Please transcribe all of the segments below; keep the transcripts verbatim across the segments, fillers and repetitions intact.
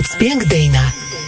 Atspėk dainą.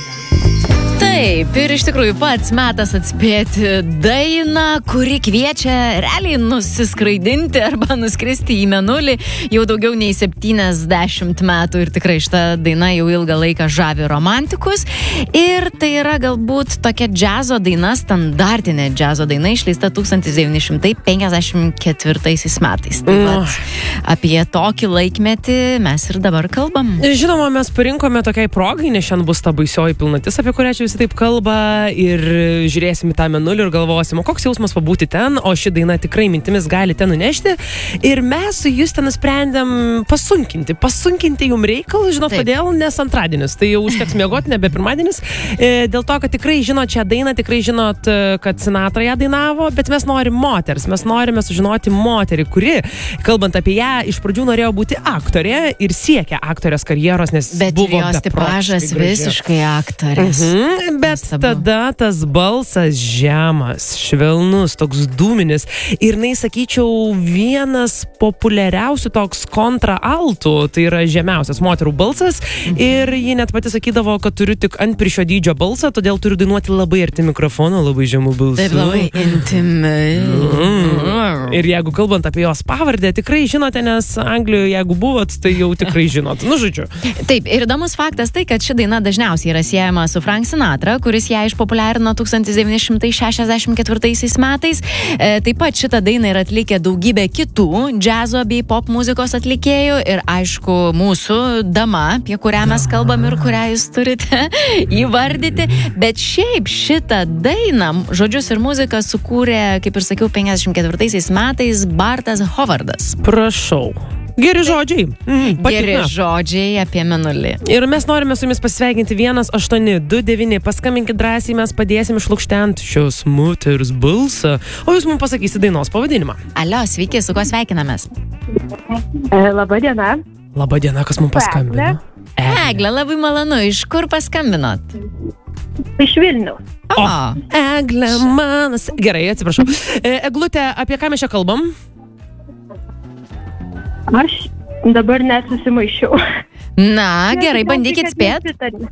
Taip, ir iš tikrųjų pats metas atspėti dainą, kuri kviečia realiai nusiskraidinti arba nuskristi į mėnulį jau daugiau nei septyniasdešimt metų ir tikrai šita daina jau ilgą laiką žavi romantikus ir tai yra galbūt tokia džiazo daina, standartinė džiazo daina išleista tūkstantis devyni šimtai penkiasdešimt ketvirtaisiais metais. Tai vat, apie tokį laikmetį mes ir dabar kalbam. Žinoma, mes parinkome tokiai progai, nes šiandien bus ta baisioji pilnatis, apie kurią čia visi taip kalba ir žiūrėsim į tą mėnulį ir galvosim, o koks jausmas pabūti ten, o ši daina tikrai mintimis gali ten nunešti ir mes su Juste nusprendėm pasunkinti, pasunkinti jum reikalą, žinot Taip. kodėl, nes antradienis, tai jau užteks miegoti, nebe pirmadienis, e, dėl to, kad tikrai žinot šią dainą, tikrai žinot, kad Sinatra ją dainavo, bet mes norim moters, mes norime sužinoti moterį, kuri, kalbant apie ją, iš pradžių norėjo būti aktorė ir siekia aktorės karjeros, nes Bet buvo jos tipažas beprotiškai graži. visiškai aktorės. Mhm, bet Nuostabu. tada tas balsas žemas, švelnus, toks dūminis ir, nai, sakyčiau, vienas populiariausių toks kontraaltų, tai yra žemiausias moterų balsas mhm. ir ji net pati sakydavo, kad turiu tik ant piršio dydžio balsą, todėl turiu dainuoti labai arti mikrofono, labai žemų balsų. Taip, labai intimai. Mhm. Ir jeigu kalbant apie jos pavardę, tikrai žinote, nes Anglijoje, jeigu buvot, tai jau tikrai žinot. Nu, žodžiu. Taip, ir įdomus faktas tai, kad ši daina dažniausiai yra siejama su Frank Sinatra, kuris ją išpopuliarino tūkstantis devyni šimtai šešiasdešimt ketvirtaisiais metais. E, taip pat šitą dainą yra atlikę daugybė kitų džiazo bei pop muzikos atlikėjų ir aišku mūsų dama, apie kurią mes kalbam ir kurią jūs turite įvardyti. Bet šiaip šitą dainą, žodžius ir muziką sukūrė, kaip ir sakiau, penkiasdešimt ketvirtaisiais metais Bartas Hovardas. Prašau. Geri žodžiai. Mm, Geri žodžiai apie mėnulį. Ir mes norime su jumis pasveikinti vienas aštuoni du devyni. Paskambinkit drąsiai, mes padėsim išlukštenti šios moters balsą. O jūs mums pasakysite dainos pavadinimą. Alio, sveiki, su kuo sveikinamės? Labą dieną. Labą dieną, kas mums paskambino? Eglė, labai malonu. Iš kur paskambinot? Iš Vilniaus. O, Eglė, manas. Gerai, atsiprašau. E, Eglutė, apie ką mes čia kalbam? Aš dabar nesusimaišiau. na, gerai, bandykit spėt.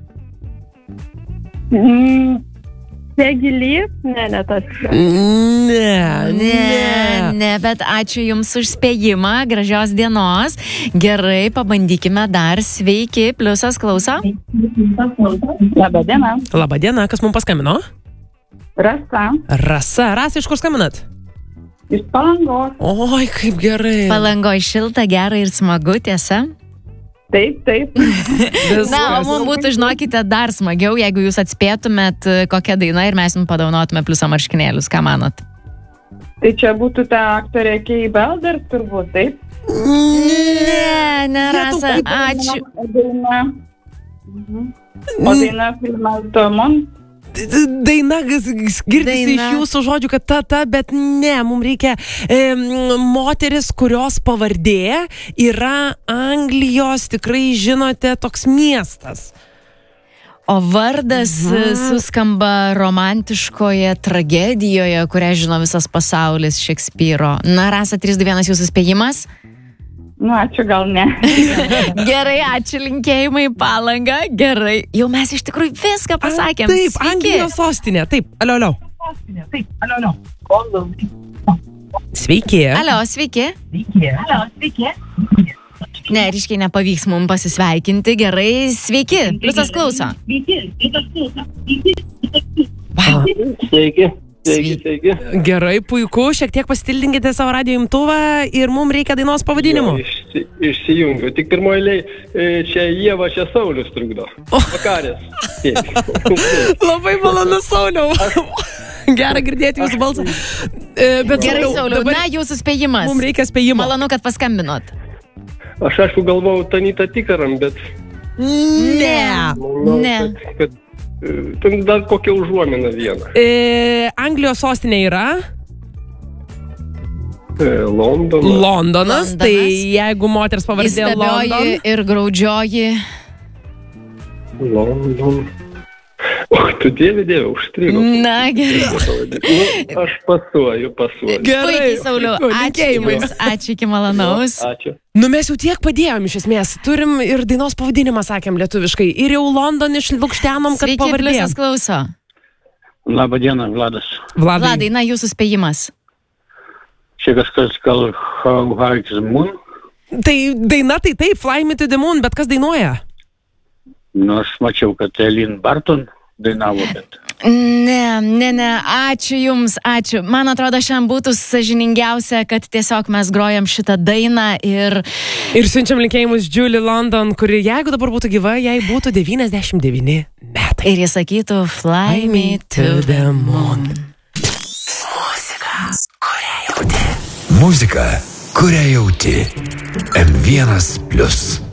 Tegilį? Ne, ne tas. Ne, Ne, ne, bet ačiū Jums už spėjimą, gražios dienos. Gerai, pabandykime dar. Sveiki, pliusas klauso. Labą dieną. Labą dieną, kas mums paskambino? Rasa. Rasa, Rasa, iš kur skambinat? Iš Palangos. Oi, kaip gerai. Palangoj šilta, gera ir smagu, tiesa? Taip, taip. Na, o mums būtų, žinokite, dar smagiau, jeigu jūs atspėtumėt kokią dainą ir mes jums padaunotume pliuso marškinėlius. Ką manot? Tai čia būtų ta aktorė Kay Belder, turbūt, taip? Ne, ne, Rasa, ačiū. O daina... O daina filmas Domon. Daina girdisi Daina. iš jūsų žodžių, kad ta, ta, bet ne, mums reikia e, moteris, kurios pavardė yra Anglijos, tikrai žinote, toks miestas. O vardas mhm. suskamba romantiškoje tragedijoje, kurią žino visas pasaulis Šekspyro. Na, Rasa, trys du vienas jūsų spėjimas? Nu, ačiū, gal ne. Gerai, ačiū, linkėjimai Palanga. Gerai, jau mes iš tikrųjų viską pasakėm. Taip, Sveiki. Anglijos sostinė. Taip, alio, alio. Sostinė, taip, alio, alio. Sveiki. Alio, sveiki. Sveiki. Alio, sveiki. Ne, ryškiai nepavyks mums pasisveikinti. Gerai, sveiki. Pliusas klauso. Sveiki, pliusas klauso. Sveiki. Wow. Sveiki. Sveiki, sveiki. Gerai, puiku. Šiek tiek pastildinkite savo radijo imtuvą ir mums reikia dainos pavadinimo. Jo, išsi, išsijungiu. Tik pirmoji eilė, čia Ieva, čia Saulius trukdo. Vakarės. Labai malonu, Sauliau. Gera girdėti jūsų balsą. E, bet Gerai, Sauliau, Sauliau, dabar na, jūsų spėjimas. mums reikia spėjimo. Malonu, kad paskambinot. Aš aišku galvojau Tanita Tikaram, bet Ne. manau, Ne. kad, kad e, ten dar kokią užuominą vieną. E, Anglijos sostinė yra E, Londonas. Londonas, Londonas. tai jeigu moters pavardė London. Įstabioji ir graudžioji. London. O, tu dieve, dieve, užstrigo. Na, gerai. Nu, aš pasuoju, pasuoju. Puikiai, Sauliau. Ačiū linkėjimai. Jums, ačiū, iki malonaus. Ačiū. Nu mes jau tiek padėjom iš esmės. Turim ir dainos pavadinimą, sakėm lietuviškai. Ir jau London išlukštenom, kad Sveiki, pavardė. Pliusas klauso. Labą dieną, Vladas. Vladai. Vladai, na, jūsų spėjimas. Čia kažkas gal How High is the Moon? Tai daina tai taip, Fly Me to the Moon, bet kas dainuoja? Nu, aš mačiau, kad Eileen Barton dainavo, bet... Ne, ne, ne, ačiū Jums, ačiū. Man atrodo, šiandien būtų sąžiningiausia, kad tiesiog mes grojam šitą dainą ir... Ir siunčiam linkėjimus Julie London, kuri jeigu dabar būtų gyva, jai būtų devyniasdešimt devyni metai. Ir jis sakytų Fly me to the moon. Muzika, kurią jauti. Muzika, kurią jauti. M vienas plius.